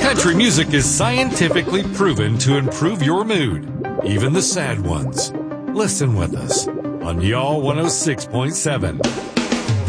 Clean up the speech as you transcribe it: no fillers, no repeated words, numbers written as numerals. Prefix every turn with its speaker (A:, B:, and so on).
A: Country music is scientifically proven to improve your mood, even the sad ones. Listen with us on Y'all 106.7.